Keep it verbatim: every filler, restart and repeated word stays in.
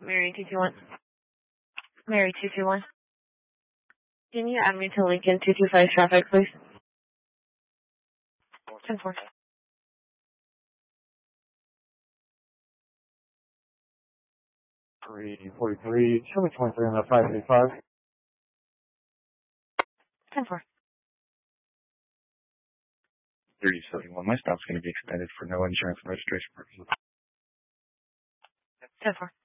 Mary two two one. Mary two two one. Can you add me to Lincoln two two five traffic, please? ten four. three forty-three, show me twenty-three on that five eighty-five. ten four. thirty seventy-one. My stop's going to be extended for no insurance and registration purposes. ten four.